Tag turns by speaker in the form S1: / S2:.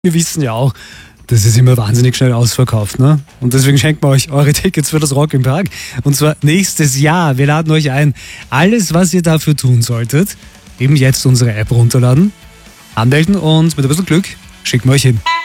S1: Wir wissen ja auch, das ist immer wahnsinnig schnell ausverkauft, ne? Und deswegen schenken wir euch eure Tickets für das Rock im Park. Und zwar nächstes Jahr. Wir laden euch ein. Alles, was ihr dafür tun solltet, eben jetzt unsere App runterladen, anmelden und mit ein bisschen Glück schicken wir euch hin.